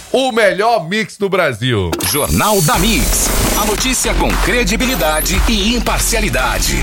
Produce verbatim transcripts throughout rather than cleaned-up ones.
o melhor mix do Brasil. Jornal da Mix. A notícia com credibilidade e imparcialidade.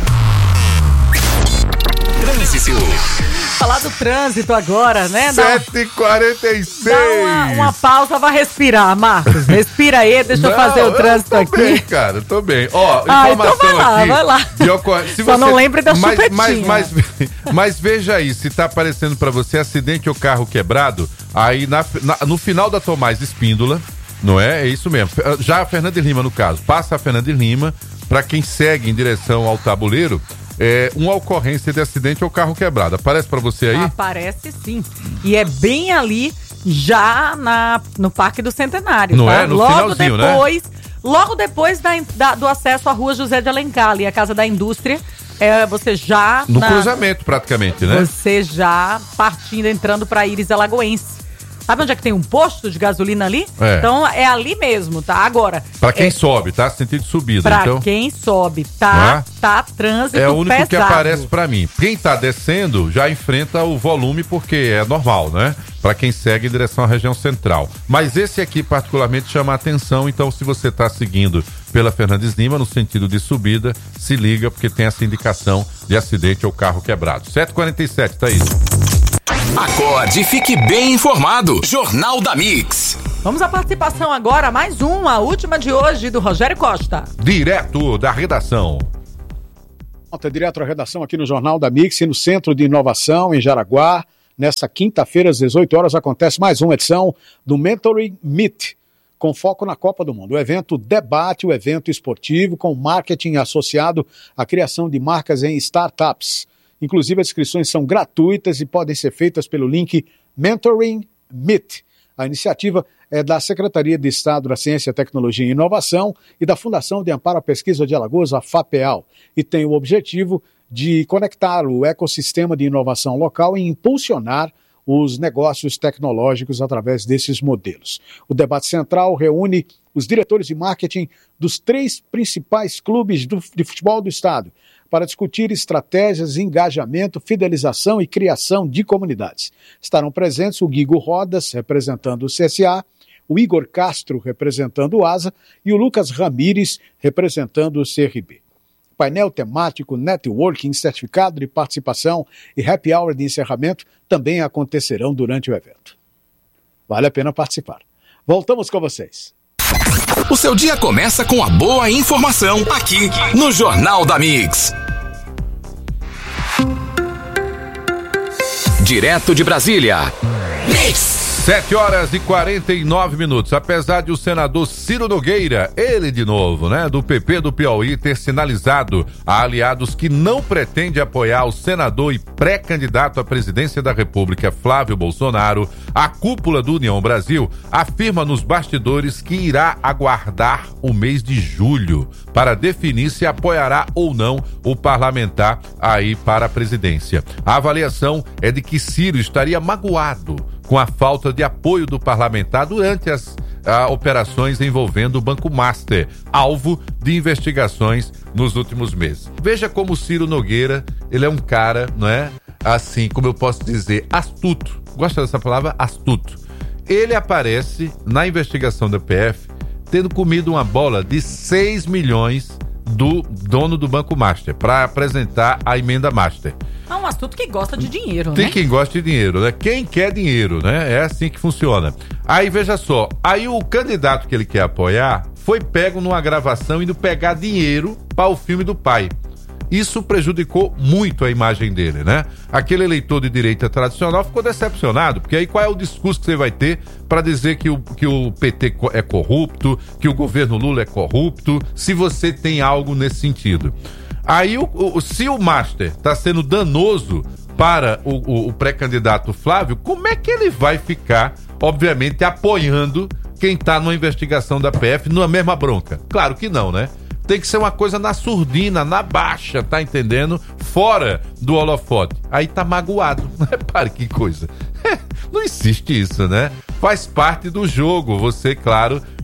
Trânsito. Falar do trânsito agora, né? sete e quarenta e seis. Dá uma, uma pausa, vai respirar, Marcos. Respira aí, deixa não, eu fazer o trânsito eu tô aqui. Bem, cara, tô bem. Ó, ah, informação então vai lá, aqui. vai lá. De ocor... Se Só você... não lembre da mas, chupetinha. mas, mas, mas veja aí, se tá aparecendo pra você acidente ou carro quebrado, aí na, na, no final da Tomás Espíndola, não é? É isso mesmo. Já a Fernandes Lima, no caso. Passa a Fernandes Lima, pra quem segue em direção ao tabuleiro, é uma ocorrência de acidente ou carro quebrado. Aparece pra você aí? Aparece sim. E é bem ali, já na, no Parque do Centenário. Não tá? é? No logo finalzinho, depois, né? Logo depois da, da, do acesso à Rua José de Alencar, ali, a Casa da Indústria, é, você já... No na, cruzamento, praticamente, né? Você já partindo, entrando pra Íris Alagoense. Sabe onde é que tem um posto de gasolina ali? É. Então é ali mesmo, tá? Agora... Pra quem é, sobe, tá? Sentido de subida, pra então... quem sobe, tá, é? tá trânsito É o único pesado. que aparece pra mim. Quem tá descendo já enfrenta o volume porque é normal, né? Pra quem segue em direção à região central. Mas esse aqui particularmente chama a atenção, então se você tá seguindo pela Fernandes Lima no sentido de subida, se liga porque tem essa indicação de acidente ou carro quebrado. sete e quarenta e sete, tá isso. Acorde e fique bem informado. Jornal da Mix. Vamos à participação agora, mais uma, a última de hoje, do Rogério Costa. Direto da redação. Volta direto à redação aqui no Jornal da Mix, no Centro de Inovação, em Jaraguá. Nessa quinta-feira, às dezoito horas, acontece mais uma edição do Mentoring Meet, com foco na Copa do Mundo. O evento debate o evento esportivo com marketing associado à criação de marcas em startups. Inclusive, as inscrições são gratuitas e podem ser feitas pelo link Mentoring Meet. A iniciativa é da Secretaria de Estado da Ciência, Tecnologia e Inovação e da Fundação de Amparo à Pesquisa de Alagoas, a FAPEAL, e tem o objetivo de conectar o ecossistema de inovação local e impulsionar os negócios tecnológicos através desses modelos. O debate central reúne os diretores de marketing dos três principais clubes do, de futebol do estado para discutir estratégias, engajamento, fidelização e criação de comunidades. Estarão presentes o Guigo Rodas, representando o C S A, o Igor Castro, representando o ASA, e o Lucas Ramires, representando o C R B. Painel temático, networking, certificado de participação e happy hour de encerramento também acontecerão durante o evento. Vale a pena participar. Voltamos com vocês. O seu dia começa com a boa informação aqui no Jornal da Mix. Direto de Brasília. Mix. sete horas e quarenta e nove minutos. Apesar de o senador Ciro Nogueira, ele de novo, né, do P P do Piauí, ter sinalizado a aliados que não pretende apoiar o senador e pré-candidato à presidência da República, Flávio Bolsonaro, a cúpula do União Brasil afirma nos bastidores que irá aguardar o mês de julho para definir se apoiará ou não o parlamentar aí para a presidência. A avaliação é de que Ciro estaria magoado com a falta de apoio do parlamentar durante as ah, operações envolvendo o Banco Master, alvo de investigações nos últimos meses. Veja como o Ciro Nogueira, ele é um cara, não é? Assim, como eu posso dizer, astuto. Gosta dessa palavra? Astuto. Ele aparece na investigação da P F tendo comido uma bola de seis milhões do dono do Banco Master para apresentar a emenda Master. É um assunto que gosta de dinheiro, Tem né? quem gosta de dinheiro, né? Quem quer dinheiro, né? É assim que funciona. Aí, veja só, aí o candidato que ele quer apoiar foi pego numa gravação indo pegar dinheiro para o filme do pai. Isso prejudicou muito a imagem dele, né? Aquele eleitor de direita tradicional ficou decepcionado, porque aí qual é o discurso que você vai ter para dizer que o, que o P T é corrupto, que o governo Lula é corrupto, se você tem algo nesse sentido? Aí, o, o, se o Master está sendo danoso para o, o, o pré-candidato Flávio, como é que ele vai ficar, obviamente, apoiando quem está numa investigação da P F numa mesma bronca? Claro que não, né? Tem que ser uma coisa na surdina, na baixa, tá entendendo? Fora do holofote. Aí tá magoado. Repare que coisa. Não existe isso, né? Faz parte do jogo. Você, claro,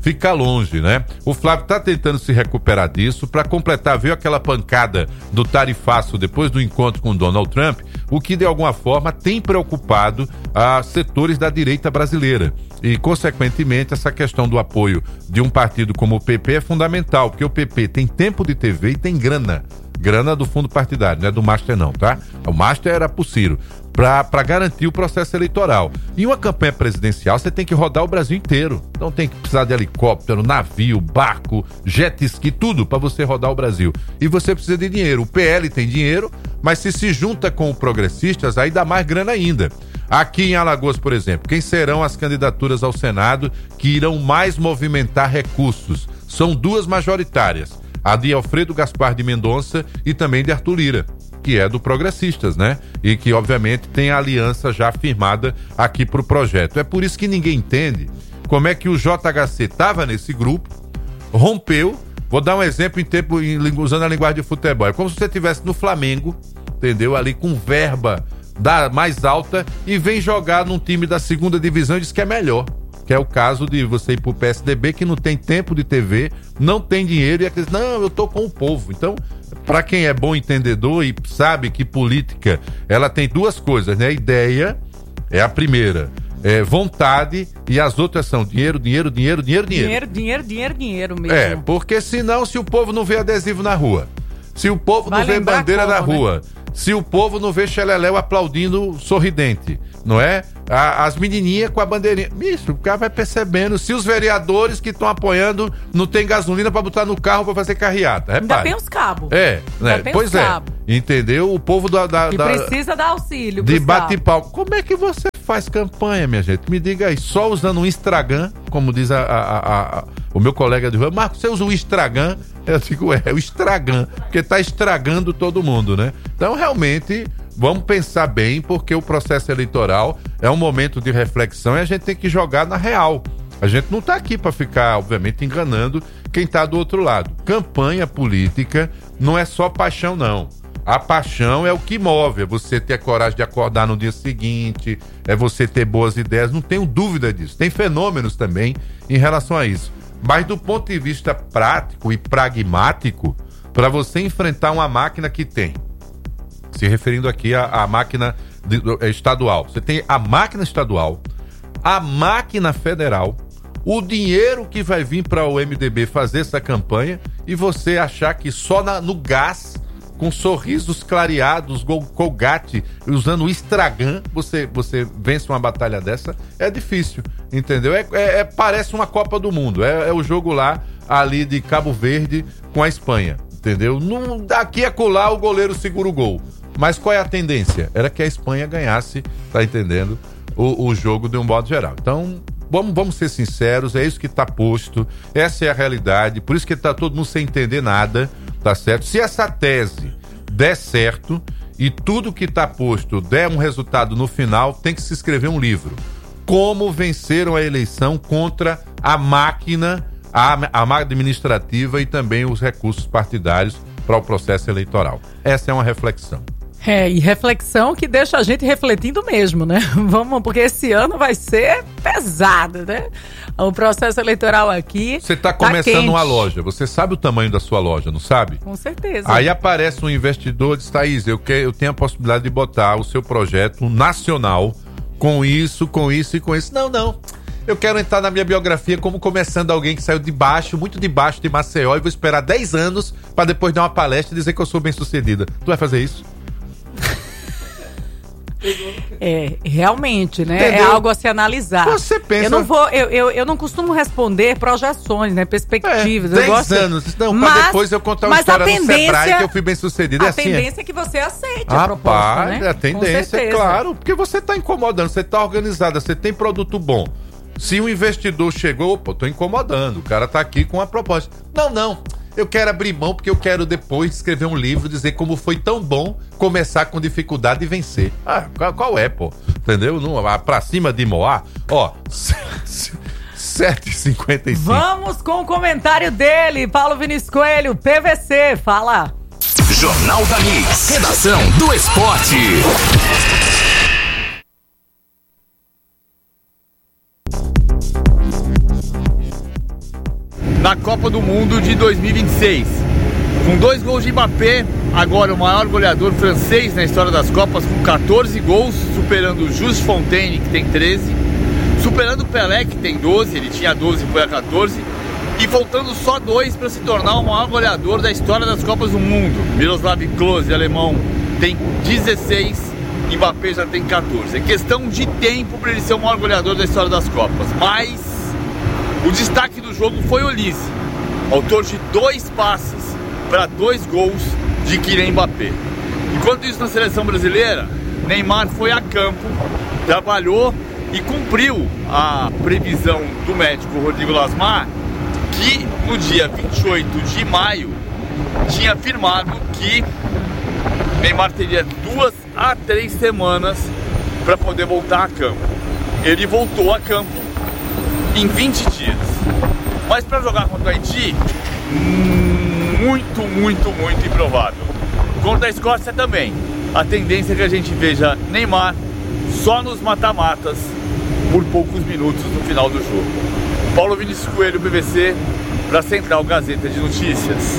fica longe, né? O Flávio tá tentando se recuperar disso. Para completar, veio aquela pancada do tarifaço depois do encontro com o Donald Trump, o que de alguma forma tem preocupado a setores da direita brasileira. E, consequentemente, essa questão do apoio de um partido como o P P é fundamental, porque o P P tem tempo de T V e tem grana. Grana do fundo partidário, não é do Master não, tá? O Master era pro Ciro, pra, pra garantir o processo eleitoral. E uma campanha presidencial, você tem que rodar o Brasil inteiro. Então tem que precisar de helicóptero, navio, barco, jet ski, tudo pra você rodar o Brasil. E você precisa de dinheiro. O P L tem dinheiro, mas se se junta com o Progressistas, aí dá mais grana ainda. Aqui em Alagoas, por exemplo, quem serão as candidaturas ao Senado que irão mais movimentar recursos? São duas majoritárias. A de Alfredo Gaspar de Mendonça e também de Arthur Lira, que é do Progressistas, né? E que, obviamente, tem a aliança já firmada aqui pro projeto. É por isso que ninguém entende como é que o J H C estava nesse grupo, rompeu. Vou dar um exemplo em tempo, em, usando a linguagem de futebol. É como se você estivesse no Flamengo, entendeu? Ali com verba da mais alta e vem jogar num time da segunda divisão e diz que é melhor. Que é o caso de você ir pro P S D B, que não tem tempo de T V, não tem dinheiro e acredita, não, eu tô com o povo. Então, para quem é bom entendedor e sabe que política, ela tem duas coisas, né? Ideia é a primeira, é vontade, e as outras são dinheiro, dinheiro, dinheiro, dinheiro, dinheiro. Dinheiro, dinheiro, dinheiro, dinheiro mesmo. É, porque senão, se o povo não vê adesivo na rua, se o povo Vai não vê bandeira como, na rua, né? Se o povo não vê Xeleléu aplaudindo sorridente, não é? A, as menininhas com a bandeirinha. Isso, o cara vai percebendo. Se os vereadores que estão apoiando não tem gasolina pra botar no carro pra fazer carreata. Repare. Ainda tem os cabos. É, né? Tem Pois os é. cabos. Entendeu? O povo da... da, que da precisa dar auxílio. de pros bate-pau. Como é que você faz campanha, minha gente? Me diga aí. Só usando um Instagram, como diz a, a, a, a, o meu colega de rua. Marcos, você usa o Instagram? Eu digo, é, é o Instagram. Porque tá estragando todo mundo, né? Então, realmente... Vamos pensar bem, porque o processo eleitoral é um momento de reflexão e a gente tem que jogar na real. A gente não está aqui para ficar, obviamente, enganando quem está do outro lado. Campanha política não é só paixão, não. A paixão é o que move, é você ter a coragem de acordar no dia seguinte, é você ter boas ideias, não tenho dúvida disso. Tem fenômenos também em relação a isso. Mas do ponto de vista prático e pragmático, para você enfrentar uma máquina que tem, se referindo aqui à, à máquina de, do, estadual. Você tem a máquina estadual, a máquina federal, o dinheiro que vai vir para o M D B fazer essa campanha e você achar que só na, no gás, com sorrisos clareados, Colgate, usando o Instagram, você, você vence uma batalha dessa, é difícil, entendeu? É, é, é, parece uma Copa do Mundo, é, é o jogo lá, ali de Cabo Verde com a Espanha, entendeu? Não, daqui a colar o goleiro segura o gol. Mas qual é a tendência? Era que a Espanha ganhasse, tá entendendo? O, o jogo de um modo geral. Então, vamos, vamos ser sinceros, é isso que tá posto, essa é a realidade, por isso que tá todo mundo sem entender nada, tá certo? Se essa tese der certo e tudo que tá posto der um resultado no final, tem que se escrever um livro. Como venceram a eleição contra a máquina, a, a máquina administrativa e também os recursos partidários para o processo eleitoral. Essa é uma reflexão. É, e reflexão que deixa a gente refletindo mesmo, né? Vamos, porque esse ano vai ser pesado, né? O processo eleitoral aqui. Você está começando tá uma loja, você sabe o tamanho da sua loja, não sabe? Com certeza. Aí aparece um investidor e diz, Thaís, eu, que, eu tenho a possibilidade de botar o seu projeto nacional com isso, com isso e com isso. Não, não. Eu quero entrar na minha biografia como começando alguém que saiu de baixo, muito de baixo de Maceió, e vou esperar dez anos para depois dar uma palestra e dizer que eu sou bem sucedida. Tu vai fazer isso? É, realmente, né? Entendeu? É algo a se analisar. Você pensa... Eu não vou, eu, eu, eu não costumo responder projeções, né? Perspectivas. É, dez eu gosto... anos. Não, mas, pra depois eu contar uma história no Sebrae que eu fui bem sucedido. A é assim, tendência é. é que você aceite Rapaz, a proposta, né? A tendência, é claro. Porque você tá incomodando, você tá organizada, você tem produto bom. Se um investidor chegou, pô, tô incomodando, o cara tá aqui com uma proposta. Não, não. Eu quero abrir mão porque eu quero depois escrever um livro, dizer como foi tão bom começar com dificuldade e vencer. Ah, qual, qual é, pô? Entendeu? Não, pra cima de Moá, ó, sete e cinquenta e cinco. Vamos com o comentário dele, Paulo Vinícius Coelho, P V C, fala. Jornal da Mix, redação do esporte. na Copa do Mundo de dois mil e vinte e seis. Com dois gols de Mbappé, agora o maior goleador francês na história das Copas, com quatorze gols, superando o Jules Fontaine, que tem treze, superando o Pelé, que tem doze, ele tinha doze e foi a quatorze, e faltando só dois para se tornar o maior goleador da história das Copas do Mundo. Miroslav Klose, alemão, tem dezesseis, Mbappé já tem quatorze. É questão de tempo para ele ser o maior goleador da história das Copas, mas o destaque do jogo foi Olise, autor de dois passes para dois gols de Kylian Mbappé. Enquanto isso, na seleção brasileira, Neymar foi a campo, trabalhou e cumpriu a previsão do médico Rodrigo Lasmar, que no dia vinte e oito de maio tinha afirmado que Neymar teria duas a três semanas para poder voltar a campo. Ele voltou a campo em vinte dias. Mas para jogar contra o Haiti, muito, muito, muito improvável. Contra a Escócia também. A tendência é que a gente veja Neymar só nos mata-matas por poucos minutos no final do jogo. Paulo Vinícius Coelho, B B C, para a Central Gazeta de Notícias.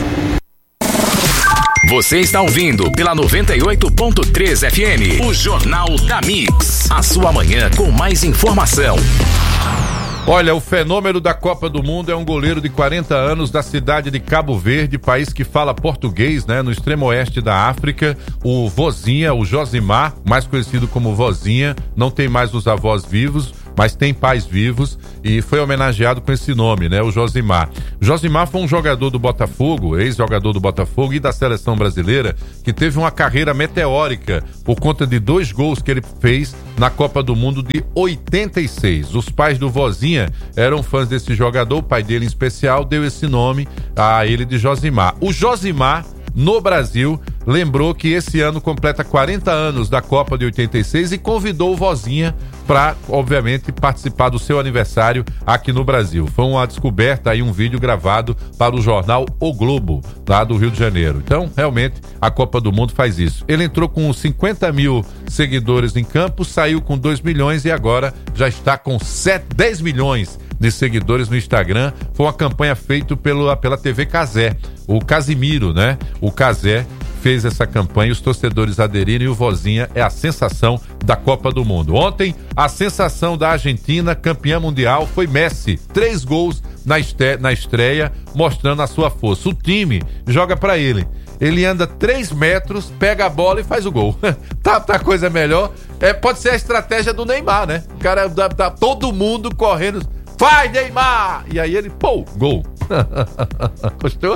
Você está ouvindo pela noventa e oito ponto três F M, o Jornal da Mix. A sua manhã com mais informação. Olha, o fenômeno da Copa do Mundo é um goleiro de quarenta anos da cidade de Cabo Verde, país que fala português, né? No extremo oeste da África. O Vozinha, o Josimar, mais conhecido como Vozinha, não tem mais os avós vivos, mas tem pais vivos e foi homenageado com esse nome, né? O Josimar. Josimar foi um jogador do Botafogo, ex-jogador do Botafogo e da seleção brasileira, que teve uma carreira meteórica por conta de dois gols que ele fez na Copa do Mundo de oitenta e seis. Os pais do Vozinha eram fãs desse jogador, o pai dele em especial deu esse nome a ele de Josimar. O Josimar, no Brasil, lembrou que esse ano completa quarenta anos da Copa de oitenta e seis e convidou o Vozinha para, obviamente, participar do seu aniversário aqui no Brasil. Foi uma descoberta aí, um vídeo gravado para o jornal O Globo, lá do Rio de Janeiro. Então, realmente, a Copa do Mundo faz isso. Ele entrou com cinquenta mil seguidores em campo, saiu com dois milhões e agora já está com sete, dez milhões de seguidores no Instagram. Foi uma campanha feita pelo, pela T V Cazé. O Casimiro, né? O Cazé fez essa campanha, os torcedores aderiram e o Vozinha é a sensação da Copa do Mundo. Ontem, a sensação da Argentina, campeã mundial, foi Messi. Três gols na, este- na estreia, mostrando a sua força. O time joga pra ele. Ele anda três metros, pega a bola e faz o gol. tá, tá coisa melhor. É, pode ser a estratégia do Neymar, né? O cara dá, dá todo mundo correndo. Vai, Neymar! E aí ele, pô, gol. Gostou?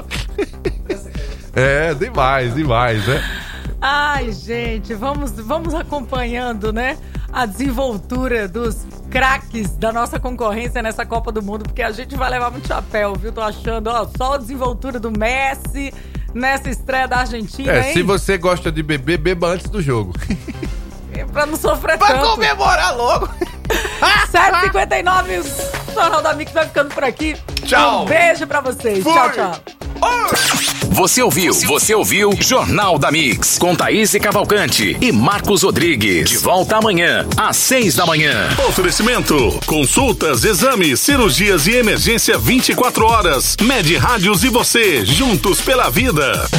É, demais, demais, né? Ai, gente, vamos, vamos acompanhando, né? A desenvoltura dos craques da nossa concorrência nessa Copa do Mundo, porque a gente vai levar muito chapéu, viu? Tô achando, ó, só a desenvoltura do Messi nessa estreia da Argentina, É, hein? se você gosta de beber, beba antes do jogo. Pra não sofrer Vai tanto. comemorar logo. sete e cinquenta e nove, o Jornal da Mix vai ficando por aqui. Tchau. Um beijo pra vocês. Fui. Tchau, tchau. Você ouviu, você ouviu Jornal da Mix, com Thaís Cavalcante e Marcos Rodrigues. De volta amanhã, às seis da manhã. Oferecimento: consultas, exames, cirurgias e emergência vinte e quatro horas. Med Rádios e você, juntos pela vida.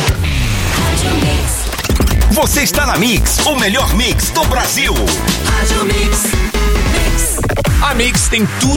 Você está na Mix, o melhor mix do Brasil. A Mix tem tudo